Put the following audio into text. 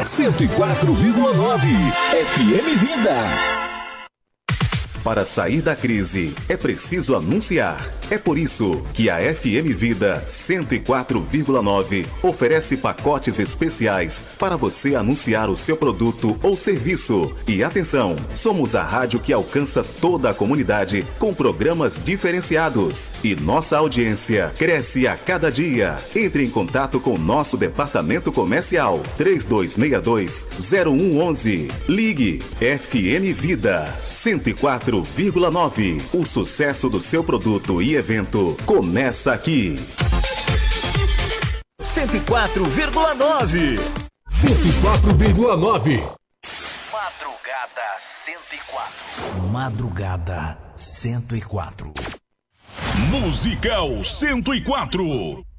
104,9 FM Vida. Para sair da crise, é preciso anunciar. É por isso que a FM Vida 104,9 oferece pacotes especiais para você anunciar o seu produto ou serviço. E atenção, somos a rádio que alcança toda a comunidade com programas diferenciados. E nossa audiência cresce a cada dia. Entre em contato com nosso departamento comercial 3262-0111. Ligue FM Vida 104,9. O sucesso do seu produto e evento começa aqui. 104,9. 104,9. Madrugada 104. Madrugada 104. Musical 104.